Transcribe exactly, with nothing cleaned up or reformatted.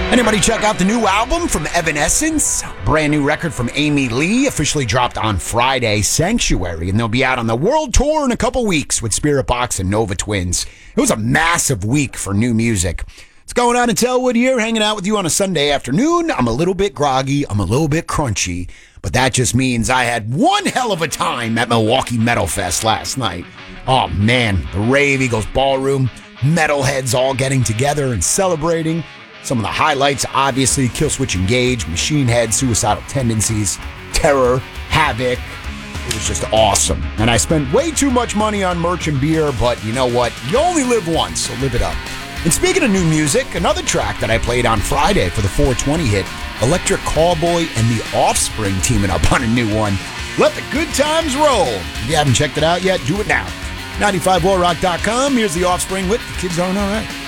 Anybody check out the new album from Evanescence? Brand new record from Amy Lee officially dropped on Friday, Sanctuary, and they'll be out on the world tour in a couple weeks with Spiritbox and Nova Twins. It was a massive week for new music. What's going on in Telwood here? Hanging out with you on a Sunday afternoon. I'm a little bit groggy. I'm a little bit crunchy, but that just means I had one hell of a time at Milwaukee Metal Fest last night. Oh man, the Rave Eagles Ballroom, metalheads all getting together and celebrating. Some of the highlights, obviously, Killswitch Engage, Machine Head, Suicidal Tendencies, Terror, Havoc. It was just awesome. And I spent way too much money on merch and beer, but you know what? You only live once, so live it up. And speaking of new music, another track that I played on Friday for the four twenty hit, Electric Callboy and The Offspring teaming up on a new one. Let the good times roll. If you haven't checked it out yet, do it now. ninety-five war rock dot com. Here's The Offspring with The Kids Aren't Alright.